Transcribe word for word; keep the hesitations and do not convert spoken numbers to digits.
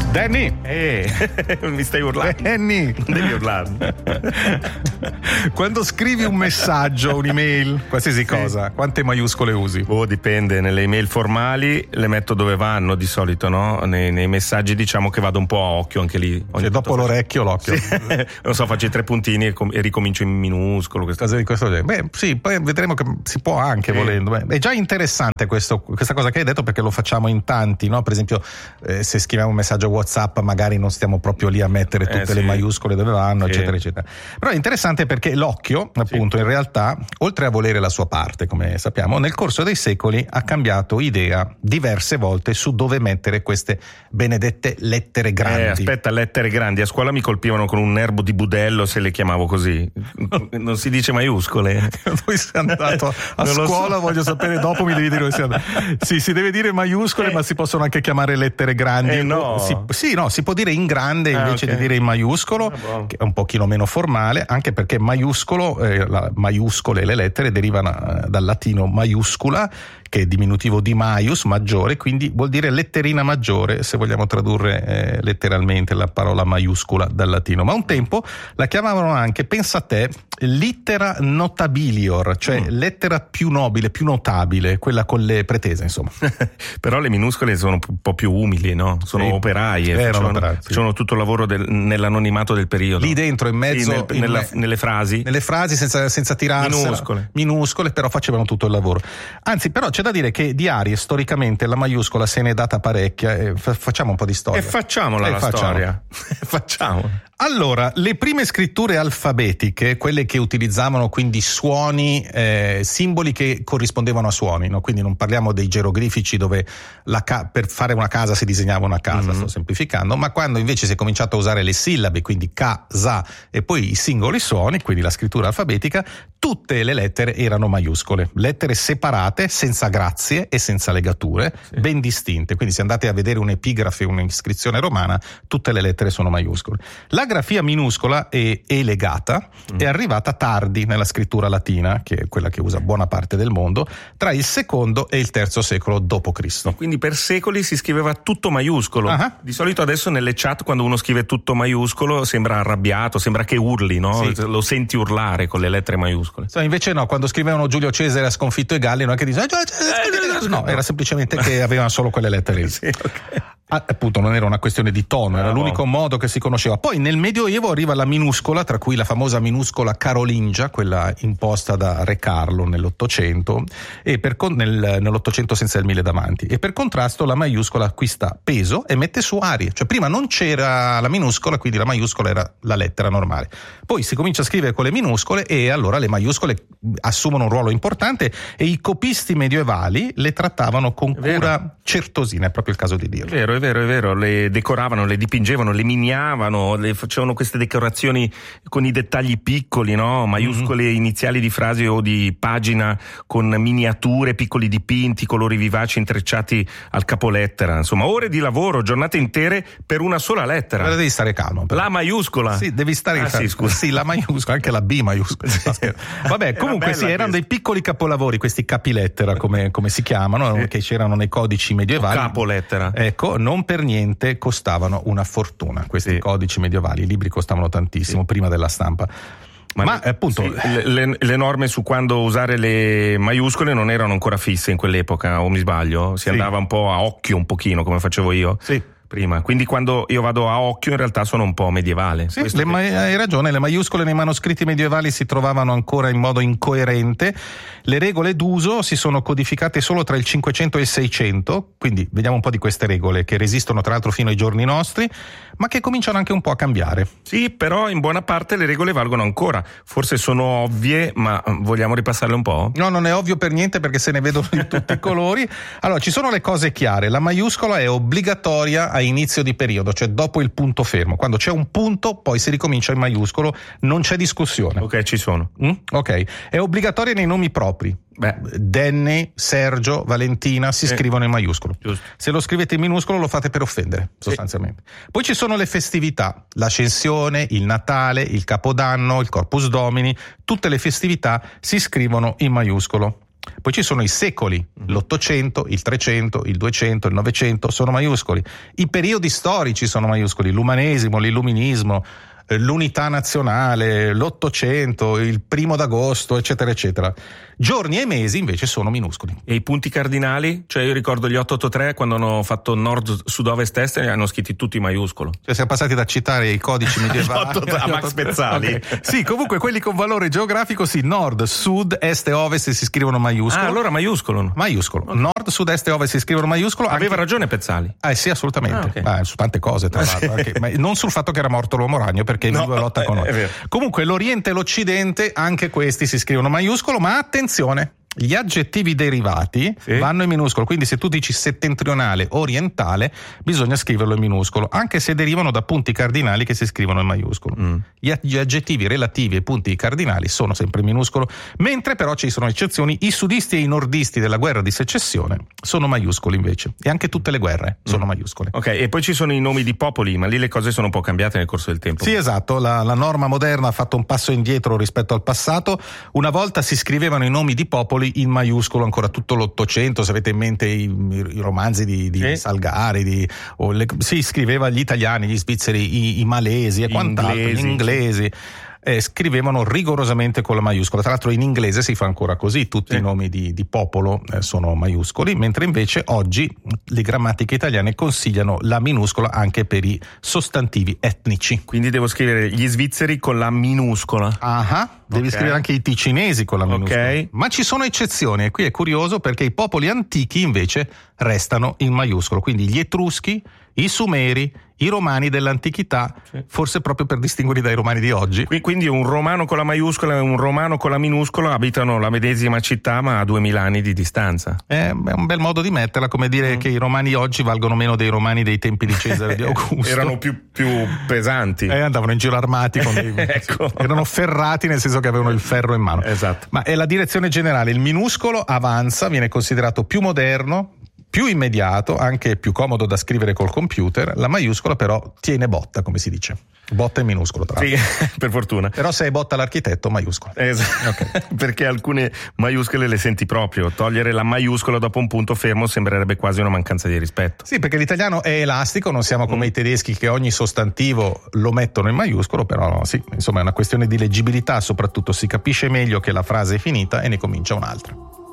Danny, eh, mi stai urlando? Danny, non devi urlarmi. Quando scrivi un messaggio, un'email, qualsiasi sì. cosa, quante maiuscole usi? Oh, dipende. Nelle email formali le metto dove vanno di solito, no? Nei, nei messaggi diciamo che vado un po' a occhio anche lì. Cioè, dopo l'orecchio l'occhio. Sì. Non so, faccio i tre puntini e, com- e ricomincio in minuscolo. Cose di questo genere. Beh, sì, poi vedremo che si può anche sì. volendo. Beh, è già interessante questo, questa cosa che hai detto, perché lo facciamo in tanti, no? Per esempio, eh, se scriviamo un messaggio WhatsApp, magari non stiamo proprio lì a mettere tutte eh, sì. le maiuscole dove vanno, sì. eccetera, eccetera. Però è interessante perché l'occhio, appunto, sì. in realtà, oltre a volere la sua parte, come sappiamo, nel corso dei secoli ha cambiato idea diverse volte su dove mettere queste benedette lettere grandi. Eh, aspetta, lettere grandi. A scuola mi colpivano con un nerbo di budello se le chiamavo così. Non si dice maiuscole. Dove sei andato a non scuola? So. Voglio sapere dopo, mi devi dire dove sei andato. Sì, si deve dire maiuscole, eh. ma si possono anche chiamare lettere grandi. Eh, no. Si, sì, no, si può dire in grande invece ah, okay. di dire in maiuscolo, ah, bon. che è un pochino meno formale, anche perché maiuscolo, eh, la maiuscole e le lettere derivano eh, dal latino maiuscula, che è diminutivo di maius, maggiore, quindi vuol dire letterina maggiore, se vogliamo tradurre eh, letteralmente la parola maiuscola dal latino. Ma un tempo la chiamavano anche, pensa a te, littera notabilior, cioè mm. lettera più nobile, più notabile, quella con le pretese, insomma. Però le minuscole sono un po' più umili, no? Sono sì. operaie, facevano, operai, sì. facevano tutto il lavoro del, nell'anonimato del periodo. Lì dentro, in mezzo, sì, nel, in nella, me, nelle frasi. Nelle frasi senza, senza tirarsela. Minuscole. Minuscole, però facevano tutto il lavoro. Anzi, però c'è da dire che di Arie storicamente la maiuscola se ne è data parecchia. Eh, fa, facciamo un po' di storia. E facciamola eh, la facciamo. storia. Facciamo. Allora, le prime scritture alfabetiche, quelle che utilizzavano quindi suoni, eh, simboli che corrispondevano a suoni, no? Quindi non parliamo dei geroglifici dove la ca- per fare una casa si disegnava una casa, mm-hmm. sto semplificando, ma quando invece si è cominciato a usare le sillabe, quindi ca, sa e poi i singoli suoni, quindi la scrittura alfabetica, tutte le lettere erano maiuscole, lettere separate, senza grazie e senza legature, sì. ben distinte. Quindi se andate a vedere un'epigrafe, un'iscrizione romana, tutte le lettere sono maiuscole. La grafia minuscola e, e legata mm. è arrivata tardi nella scrittura latina, che è quella che usa buona parte del mondo, tra il secondo e il terzo secolo dopo Cristo. Quindi per secoli si scriveva tutto maiuscolo. Uh-huh. Di solito adesso nelle chat quando uno scrive tutto maiuscolo sembra arrabbiato, sembra che urli, no? Sì. Lo senti urlare con le lettere maiuscole. So, invece no, quando scrivevano Giulio Cesare ha sconfitto i Galli non è che dice no, era semplicemente che avevano solo quelle lettere lì. Sì, okay. Ah, appunto non era una questione di tono, era no. l'unico modo che si conosceva. Poi nel Medioevo arriva la minuscola, tra cui la famosa minuscola carolingia, quella imposta da Re Carlo nell'Ottocento, e per con- nel, nell'Ottocento senza il mille davanti. E per contrasto la maiuscola acquista peso e mette su arie. Cioè prima non c'era la minuscola, quindi la maiuscola era la lettera normale. Poi si comincia a scrivere con le minuscole e allora le maiuscole assumono un ruolo importante e i copisti medievali le trattavano con cura certosina, è proprio il caso di dirlo. È vero, è vero, è vero, le decoravano, le dipingevano, le miniavano, le facevano queste decorazioni con i dettagli piccoli, no? Maiuscole mm-hmm. iniziali di frasi o di pagina con miniature, piccoli dipinti, colori vivaci intrecciati al capolettera, insomma ore di lavoro, giornate intere per una sola lettera. Però devi stare calmo. Però. La maiuscola? Sì, devi stare ah, calmo. Sì, scusa. Sì, la maiuscola, anche la B maiuscola. Vabbè, comunque sì, erano dei piccoli capolavori, questi capilettera come, come si chiamano, sì. che c'erano nei codici medievali. O capolettera. Ecco, non per niente costavano una fortuna questi sì. codici medievali, i libri costavano tantissimo sì. prima della stampa. Ma, Ma le, appunto sì, le, le norme su quando usare le maiuscole non erano ancora fisse in quell'epoca, o mi sbaglio? Si sì. andava un po' a occhio, un pochino, come facevo io. Sì. Prima, quindi quando io vado a occhio in realtà sono un po' medievale. Sì, le ma- hai ragione, le maiuscole nei manoscritti medievali si trovavano ancora in modo incoerente, le regole d'uso si sono codificate solo tra il cinquecento e il seicento, quindi vediamo un po' di queste regole che resistono tra l'altro fino ai giorni nostri, ma che cominciano anche un po' a cambiare. Sì, però in buona parte le regole valgono ancora, forse sono ovvie, ma vogliamo ripassarle un po'? No, non è ovvio per niente perché se ne vedono di tutti i colori. Allora, ci sono le cose chiare, la maiuscola è obbligatoria a inizio di periodo, cioè dopo il punto fermo. Quando c'è un punto, poi si ricomincia in maiuscolo, non c'è discussione. Ok, ci sono. Mm? Ok. È obbligatoria nei nomi propri. Beh. Danny, Sergio, Valentina si eh. scrivono in maiuscolo. Giusto. Se lo scrivete in minuscolo lo fate per offendere, sostanzialmente. Sì. Poi ci sono le festività, l'Ascensione, il Natale, il Capodanno, il Corpus Domini, tutte le festività si scrivono in maiuscolo. Poi ci sono i secoli, l'Ottocento, il Trecento, il Duecento, il Novecento sono maiuscoli. I periodi storici sono maiuscoli, l'umanesimo, l'illuminismo, l'unità nazionale, l'Ottocento, il primo d'agosto, eccetera, eccetera. Giorni e mesi invece sono minuscoli. E i punti cardinali? Cioè io ricordo gli otto otto tre quando hanno fatto nord, sud, ovest, est e hanno scritti tutti in maiuscolo. Cioè siamo passati da citare i codici medievali a Max Pezzali. Okay. Sì, comunque quelli con valore geografico sì, nord, sud, est e ovest si scrivono maiuscolo. Ah, allora maiuscolo. Maiuscolo. Okay. Nord, sud, est e ovest si scrivono maiuscolo. Aveva anche... ragione Pezzali. Eh sì, assolutamente. Ah, okay. ah, su tante cose tra l'altro. Anche, ma non sul fatto che era morto l'uomo ragno perché no, vive e lotta con noi. Comunque l'Oriente e l'Occidente, anche questi si scrivono maiuscolo, ma attenzione, gli aggettivi derivati sì. vanno in minuscolo, quindi se tu dici settentrionale, orientale, bisogna scriverlo in minuscolo, anche se derivano da punti cardinali che si scrivono in maiuscolo. Mm. Gli aggettivi relativi ai punti cardinali sono sempre in minuscolo, mentre però ci sono eccezioni, i sudisti e i nordisti della guerra di secessione sono maiuscoli invece, e anche tutte le guerre sono mm. maiuscole. Ok, e poi ci sono i nomi di popoli, ma lì le cose sono un po' cambiate nel corso del tempo. Sì, esatto, la, la norma moderna ha fatto un passo indietro rispetto al passato. Una volta si scrivevano i nomi di popoli in maiuscolo ancora tutto l'Ottocento, se avete in mente i, i romanzi di, di eh? Salgari, di, o le, si scriveva gli italiani, gli svizzeri, i, i malesi e quant'altro, gli inglesi. Eh, scrivevano rigorosamente con la maiuscola. Tra l'altro in inglese si fa ancora così, tutti sì. i nomi di, di popolo eh, sono maiuscoli, mentre invece oggi le grammatiche italiane consigliano la minuscola anche per i sostantivi etnici. Quindi devo scrivere gli svizzeri con la minuscola. Ah, devi okay. scrivere anche i ticinesi con la minuscola. Okay. Ma ci sono eccezioni e qui è curioso perché i popoli antichi invece restano in maiuscolo, quindi gli Etruschi, i Sumeri, i Romani dell'antichità, sì. forse proprio per distinguerli dai Romani di oggi. Quindi un romano con la maiuscola e un romano con la minuscola abitano la medesima città ma a duemila anni di distanza. È un bel modo di metterla, come dire mm. che i Romani oggi valgono meno dei Romani dei tempi di Cesare e di Augusto. Erano più, più pesanti. Eh, andavano in giro armati, con dei, ecco. erano ferrati nel senso che avevano il ferro in mano. Esatto. Ma è la direzione generale, il minuscolo avanza, viene considerato più moderno, più immediato, anche più comodo da scrivere col computer. La maiuscola però tiene botta, come si dice. Botta in minuscolo, tra l'altro. Sì, per fortuna. Però se è botta l'architetto, maiuscola. Esatto. Okay. Perché alcune maiuscole le senti proprio. Togliere la maiuscola dopo un punto fermo sembrerebbe quasi una mancanza di rispetto. Sì, perché l'italiano è elastico, non siamo come mm. i tedeschi che ogni sostantivo lo mettono in maiuscolo, però sì, insomma è una questione di leggibilità, soprattutto si capisce meglio che la frase è finita e ne comincia un'altra.